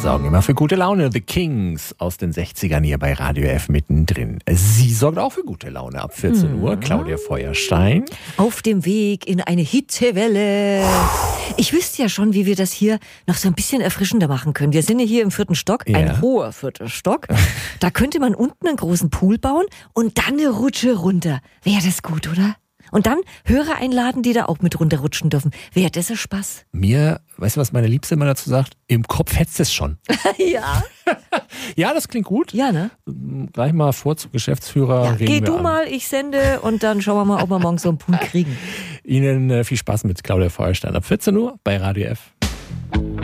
sorgen immer für gute Laune. The Kings aus den 60ern hier bei Radio F mittendrin. Sie sorgt auch für gute Laune ab 14 Uhr. Claudia Feuerstein. Auf dem Weg in eine Hitzewelle. Ich wüsste ja schon, wie wir das hier noch so ein bisschen erfrischender machen können. Wir sind ja hier im 4. Stock, ein hoher 4. Stock. Da könnte man unten einen großen Pool bauen und dann eine Rutsche runter. Wäre das gut, oder? Und dann Hörer einladen, die da auch mit runterrutschen dürfen. Wäre das ein Spaß? Weißt du, was meine Liebste immer dazu sagt? Im Kopf hetzt es schon. Ja. Ja, das klingt gut. Ja, ne? Gleich mal vor zum Geschäftsführer. Ja, reden geh wir du an. mal, ich sende und dann schauen wir mal, ob wir morgen so einen Pool kriegen. Ihnen viel Spaß mit Claudia Feuerstein ab 14 Uhr bei Radio F.